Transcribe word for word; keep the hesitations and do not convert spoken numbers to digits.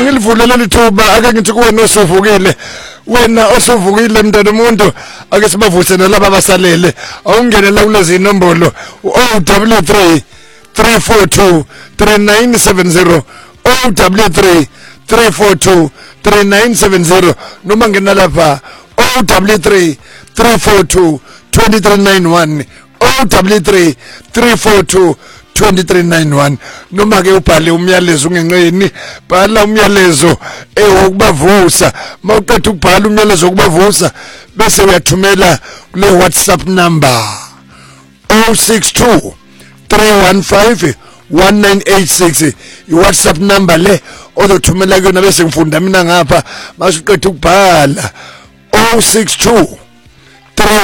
angilivulele lithuba ake ngithi kuwena osuvukile wena osuvukile mntana umuntu ake sibavuse nalabo abasalele awungenela kulezi inombolo oh double three three four two three nine seven zero oh double three three four two three nine seven zero noma ngena lapha oh double three three four two two three nine one oh double three three four two two three nine one noma ke ubhale umyalezo ungenqeni bhala umyalezo ewokubavusa mawuqeda ukubhala umyalezo wokubavusa bese uyathumela kule WhatsApp number oh six two three one five one nine eight six iWhatsApp number le ozothumela kuyona bese ngifunda mina ngapha masuqeda ukubhala oh six two